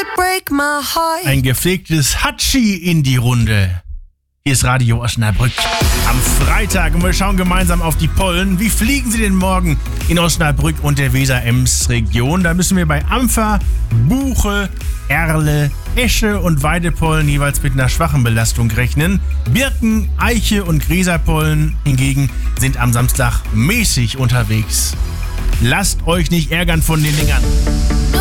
Ein gepflegtes Hatschi in die Runde. Hier ist Radio Osnabrück am Freitag und wir schauen gemeinsam auf die Pollen. Wie fliegen sie denn morgen in Osnabrück und der Weser-Ems-Region? Da müssen wir bei Ampfer, Buche, Erle, Esche und Weidepollen jeweils mit einer schwachen Belastung rechnen. Birken, Eiche und Gräserpollen hingegen sind am Samstag mäßig unterwegs. Lasst euch nicht ärgern von den Dingern.